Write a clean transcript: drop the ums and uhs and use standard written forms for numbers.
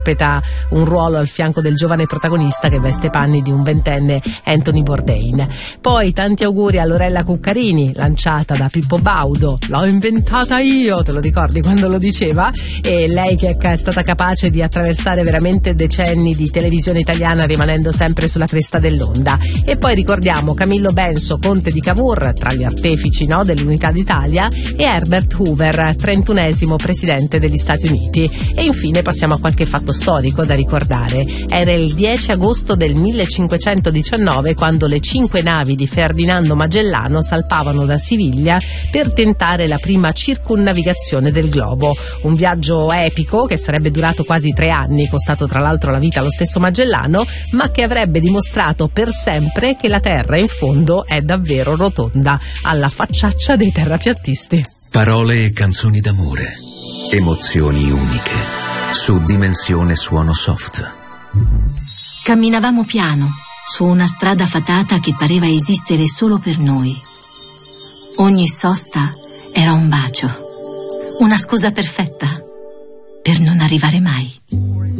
un ruolo al fianco del giovane protagonista che veste i panni di un ventenne Anthony Bourdain. Poi tanti auguri a Lorella Cuccarini, lanciata da Pippo Baudo. L'ho inventata io, te lo ricordi quando lo diceva? E lei che è stata capace di attraversare veramente decenni di televisione italiana rimanendo sempre sulla cresta dell'onda. E poi ricordiamo Camillo Benso, conte di Cavour, tra gli artefici, no, dell'Unità d'Italia, e Herbert Hoover, 31esimo presidente degli Stati Uniti. E infine passiamo a qualche fatto storico da ricordare. Era il 10 agosto del 1519 quando le 5 navi di Ferdinando Magellano salpavano da Siviglia per tentare la prima circumnavigazione del globo. Un viaggio epico che sarebbe durato quasi 3 anni, costato tra l'altro la vita allo stesso Magellano, ma che avrebbe dimostrato per sempre che la Terra in fondo è davvero rotonda, alla facciaccia dei terrapiattisti. Parole e canzoni d'amore, emozioni uniche. Su Dimensione Suono Soft. Camminavamo piano su una strada fatata che pareva esistere solo per noi. Ogni sosta era un bacio, una scusa perfetta per non arrivare mai.